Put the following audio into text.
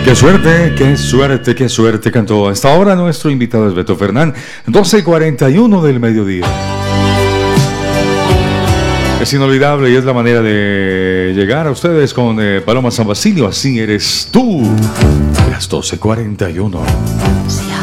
Qué suerte, qué suerte, qué suerte cantó. Hasta ahora nuestro invitado es Beto Fernán, 12:41 del mediodía. Es inolvidable y es la manera de llegar a ustedes con Paloma San Basilio. Así eres tú. Las 12:41.